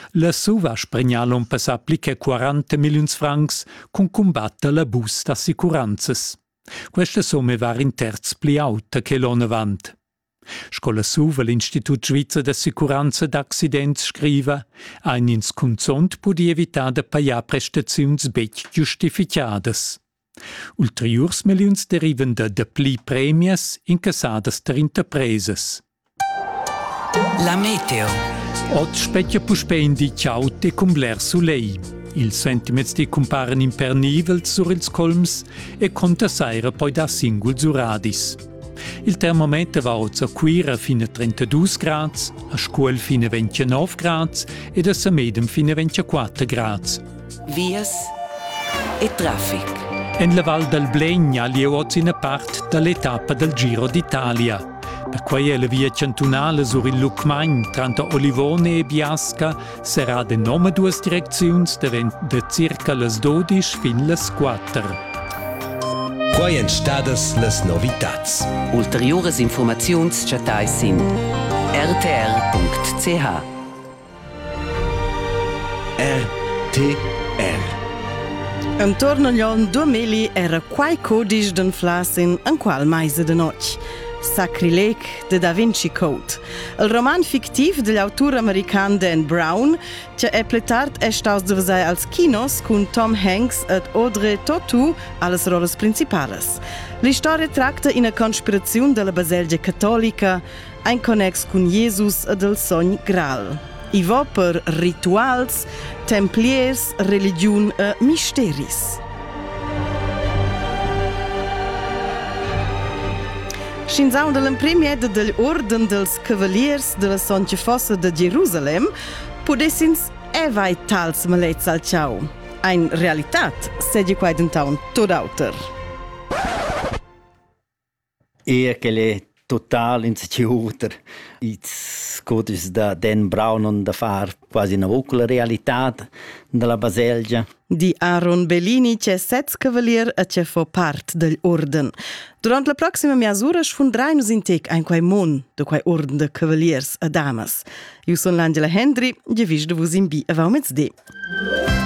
La suva spregnalon pas applica 40 milions francs con combatta l'abus d'assicuranzas. Questa somme var in terz pli auta che l'on avant. Scola suva l'Institut Svizzer d'Assicuranza d'Accidents scriva ein ins consont pudi evitar de pagar prestaziuns bec giustificadas. Ulteriors milions deriven de pli premias incassadas ter interpresas. La meteo. Ot specchia puspendi ciaute cum bler su lei. Il sentiments di comparen impernivels sur ils colms e conta saira poi da singuls uradis. Il termometer va oz a Quira fino a 32 grads, a Scuol fino a 29 grads ed a Samedem fino a 24 grads. Vias e traffic. En la Val del Blegna li oz in part dall'etapa del Giro d'Italia. Per quei è la via cantunale sur il Lucmagn, tra Olivone e Biasca, sarà de nome duas direcziuns de circa las 12 fin las 4. Quai entstadas las novitats. Ulteriores informaziuns chatai sin rtr.ch. RTR. Intorno agli anni 2000 era quai codice d'enflasin en qual meise de noc. Sacrileg de Da Vinci Code. Il roman fictiv dell'autor american Dan Brown, che è pletart è staus de vesai als kinos con Tom Hanks ed Audrey Tautou alles roles principales. La storia tracta in a conspirazione della Baselgia cattolica, ein connex con Jesus ed il sogn Graal. I va per rituals, templiers, religion e misteris. Scinzaun dell'impremieda degli Orden dels Cavaliers della Santa Fossa de Gerusalem pudessins evai tals malets al ciao. Ein realitat sedia quai d'entaun tot auter. Che le total insecure. It's codis da Dan Brown on da far quasi una vocula realitat della Baselgia. Di Aaron Bellini c'è sets cavalier e c'è fa part degli orden. Durant la prossima mezz'ora sfundrai-nus in tec ein quai mon de quai orden de cavaliers e damas. Io son l'Angela Hendry, e vis de vos in bi avau mezz'de.